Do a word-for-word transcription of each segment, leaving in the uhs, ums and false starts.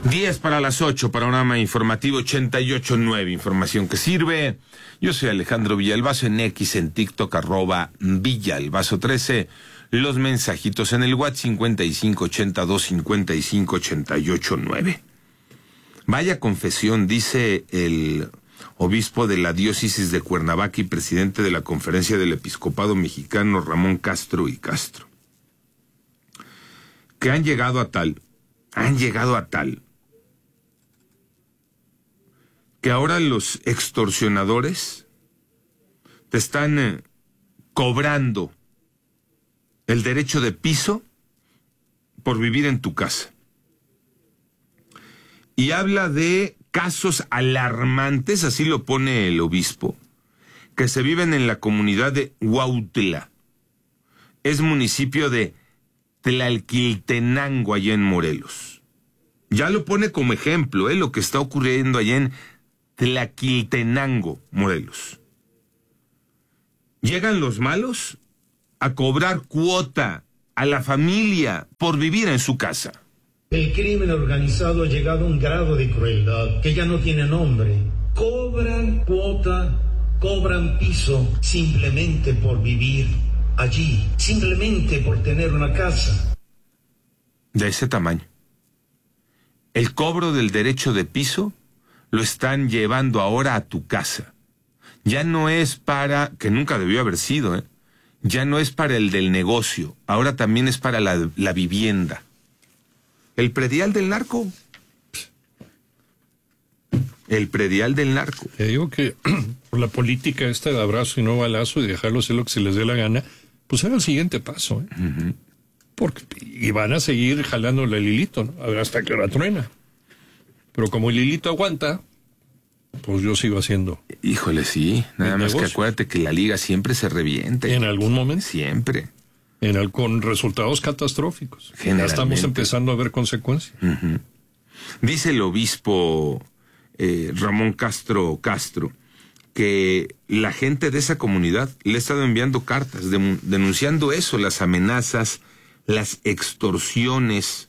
diez para las ocho, panorama informativo ochenta y ocho punto nueve, información que sirve. Yo soy Alejandro Villalbazo, en X, en TikTok, arroba Villalbazo trece. Los mensajitos en el WhatsApp cincuenta y cinco ochenta y dos cincuenta y cinco ochenta y ocho nueve. Vaya confesión, dice el obispo de la diócesis de Cuernavaca y presidente de la Conferencia del Episcopado Mexicano, Ramón Castro y Castro, que han llegado a tal, han llegado a tal, que ahora los extorsionadores te están eh, cobrando el derecho de piso por vivir en tu casa. Y habla de casos alarmantes, así lo pone el obispo, que se viven en la comunidad de Huautla. Es municipio de Tlalquiltenango, allá en Morelos. Ya lo pone como ejemplo, ¿eh? Lo que está ocurriendo allá en Tlalquiltenango, Morelos. Llegan los malos a cobrar cuota a la familia por vivir en su casa. El crimen organizado ha llegado a un grado de crueldad que ya no tiene nombre. Cobran cuota, cobran piso simplemente por vivir allí, simplemente por tener una casa. De ese tamaño. El cobro del derecho de piso lo están llevando ahora a tu casa. Ya no es para, que nunca debió haber sido, ¿eh? Ya no es para el del negocio, ahora también es para la, la vivienda. El predial del narco. El predial del narco. Te digo que por la política esta de abrazo y no balazo y dejarlo hacer lo que se les dé la gana, pues era el siguiente paso, ¿eh? Uh-huh. Porque, y van a seguir jalándole el hilito, ¿no? A ver hasta que hora truena. Pero como el hilito aguanta, pues yo sigo haciendo. Híjole, sí. Nada más negocio. Que acuérdate que la liga siempre se revienta. En algún momento. Siempre. En el, con resultados catastróficos. Ya estamos empezando a ver consecuencias. Uh-huh. Dice el obispo eh, Ramón Castro Castro que la gente de esa comunidad le ha estado enviando cartas de, denunciando eso, las amenazas, las extorsiones,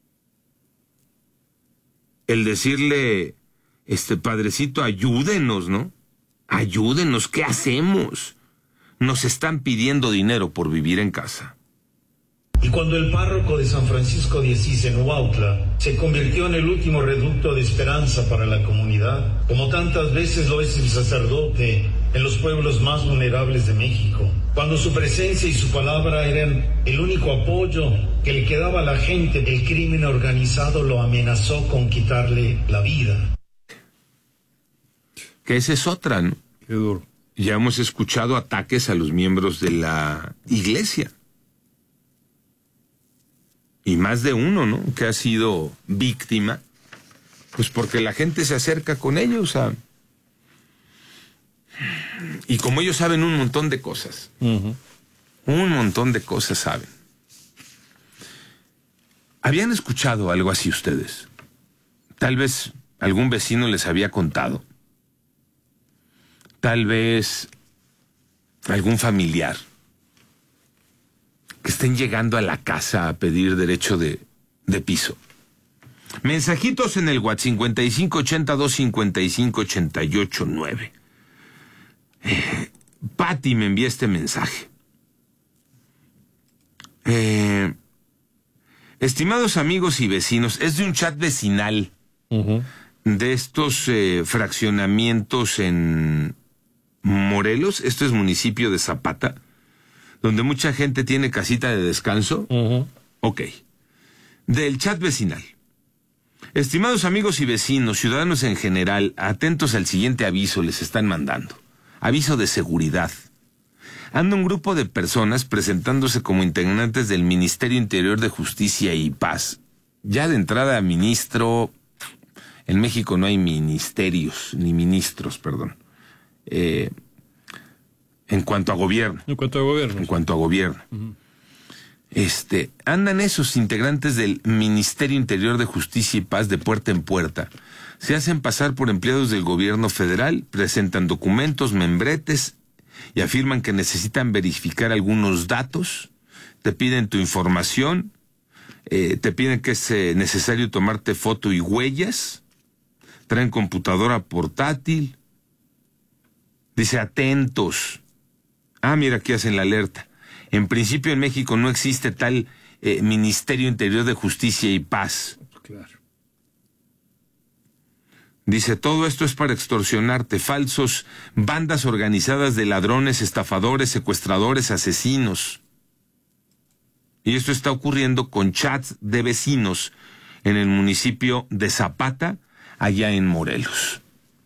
el decirle, este padrecito, ayúdenos, ¿no? Ayúdenos, ¿qué hacemos? Nos están pidiendo dinero por vivir en casa. Y cuando el párroco de San Francisco de Asís en Huautla se convirtió en el último reducto de esperanza para la comunidad, como tantas veces lo es el sacerdote en los pueblos más vulnerables de México, cuando su presencia y su palabra eran el único apoyo que le quedaba a la gente, el crimen organizado lo amenazó con quitarle la vida. Que esa es otra, ¿no? Qué duro. Ya hemos escuchado ataques a los miembros de la iglesia. Y más de uno, ¿no? Que ha sido víctima, pues porque la gente se acerca con ellos a... Y como ellos saben un montón de cosas, uh-huh. un montón de cosas saben. ¿Habían escuchado algo así ustedes? Tal vez algún vecino les había contado. Tal vez algún familiar que estén llegando a la casa a pedir derecho de, de piso. Mensajitos en el WhatsApp cincuenta y cinco ochenta y dos cincuenta y cinco ochenta y ocho nueve. Eh, Pati me envía este mensaje. Eh, estimados amigos y vecinos, es de un chat vecinal uh-huh. de estos eh, fraccionamientos en Morelos. Esto es municipio de Zapata, donde mucha gente tiene casita de descanso. Uh-huh. Ok. Del chat vecinal. Estimados amigos y vecinos, ciudadanos en general, atentos al siguiente aviso, les están mandando. Aviso de seguridad. Anda un grupo de personas presentándose como integrantes del Ministerio Interior de Justicia y Paz. Ya de entrada, ministro, en México no hay ministerios, ni ministros, perdón. Eh, en cuanto a gobierno. En cuanto a gobierno. En cuanto a gobierno. Uh-huh. Este, andan esos integrantes del Ministerio Interior de Justicia y Paz de puerta en puerta. Se hacen pasar por empleados del gobierno federal, presentan documentos, membretes y afirman que necesitan verificar algunos datos, te piden tu información eh, te piden que es eh, necesario tomarte foto y huellas, traen computadora portátil, dice atentos. Ah, mira, aquí hacen la alerta. En principio en México no existe tal eh, Ministerio Interior de Justicia y Paz. Claro. Dice, todo esto es para extorsionarte, falsos, bandas organizadas de ladrones, estafadores, secuestradores, asesinos. Y esto está ocurriendo con chats de vecinos en el municipio de Zapata, allá en Morelos.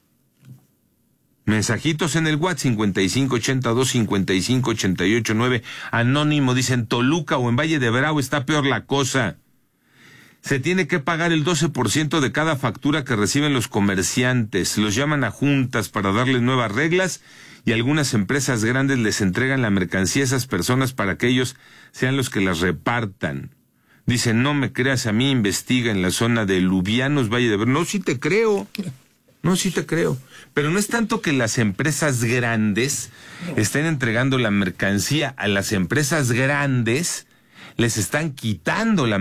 Mensajitos en el WhatsApp cincuenta y cinco ochenta y dos cincuenta y cinco ochenta y ocho nueve. Anónimo, dice, en Toluca o en Valle de Bravo está peor la cosa. Se tiene que pagar el doce por ciento de cada factura que reciben los comerciantes. Los llaman a juntas para darles nuevas reglas y algunas empresas grandes les entregan la mercancía a esas personas para que ellos sean los que las repartan. Dice, no me creas a mí, investiga en la zona de Lubianos, Valle de Bravo. No, sí te creo. No, sí te creo. Pero no es tanto que las empresas grandes estén entregando la mercancía a las empresas grandes, les están quitando la